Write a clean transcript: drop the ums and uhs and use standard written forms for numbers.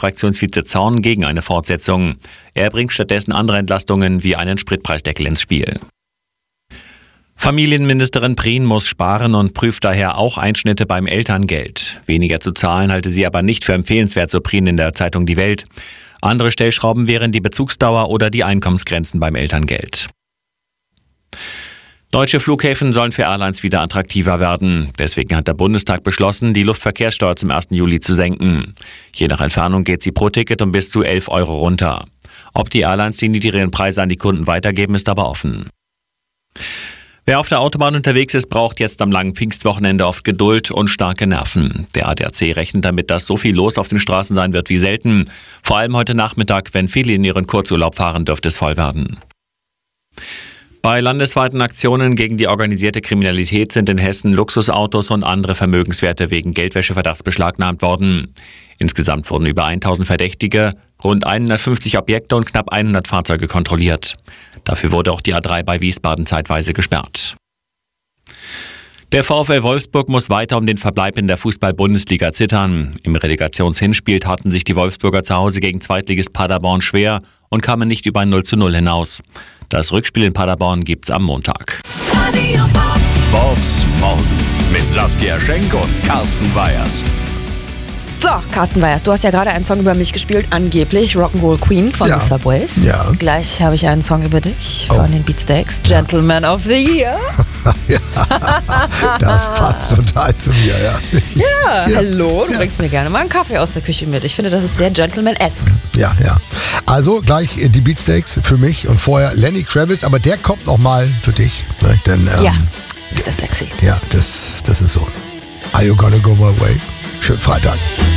CDU-Fraktionsvize Zorn gegen eine Fortsetzung. Er bringt stattdessen andere Entlastungen wie einen Spritpreisdeckel ins Spiel. Familienministerin Prien muss sparen und prüft daher auch Einschnitte beim Elterngeld. Weniger zu zahlen halte sie aber nicht für empfehlenswert, so Prien in der Zeitung Die Welt. Andere Stellschrauben wären die Bezugsdauer oder die Einkommensgrenzen beim Elterngeld. Deutsche Flughäfen sollen für Airlines wieder attraktiver werden. Deswegen hat der Bundestag beschlossen, die Luftverkehrssteuer zum 1. Juli zu senken. Je nach Entfernung geht sie pro Ticket um bis zu 11 € runter. Ob die Airlines die niedrigeren Preise an die Kunden weitergeben, ist aber offen. Wer auf der Autobahn unterwegs ist, braucht jetzt am langen Pfingstwochenende oft Geduld und starke Nerven. Der ADAC rechnet damit, dass so viel los auf den Straßen sein wird wie selten. Vor allem heute Nachmittag, wenn viele in ihren Kurzurlaub fahren, dürfte es voll werden. Bei landesweiten Aktionen gegen die organisierte Kriminalität sind in Hessen Luxusautos und andere Vermögenswerte wegen Geldwäscheverdachts beschlagnahmt worden. Insgesamt wurden über 1000 Verdächtige, rund 150 Objekte und knapp 100 Fahrzeuge kontrolliert. Dafür wurde auch die A3 bei Wiesbaden zeitweise gesperrt. Der VfL Wolfsburg muss weiter um den Verbleib in der Fußball-Bundesliga zittern. Im Relegationshinspiel taten sich die Wolfsburger zu Hause gegen Zweitligist Paderborn schwer und kamen nicht über ein 0:0 hinaus. Das Rückspiel in Paderborn gibt's am Montag. Bobs Morgen mit Saskia Schenk und Carsten Weyers. So, Carsten Weyers, du hast ja gerade einen Song über mich gespielt, angeblich Rock'n'Roll Queen von The Subways. Ja. Gleich habe ich einen Song über dich von den Beatsteaks, Gentleman of the Year. Ja, das passt total zu mir, ja. Ja, hallo, du bringst mir gerne mal einen Kaffee aus der Küche mit. Ich finde, das ist sehr Gentleman-esque. Ja. Also gleich die Beatsteaks für mich und vorher Lenny Kravitz, aber der kommt nochmal für dich. Ne? Denn, ist das sexy. Ja, das ist so. Are you gonna go my way? Schönen Freitag.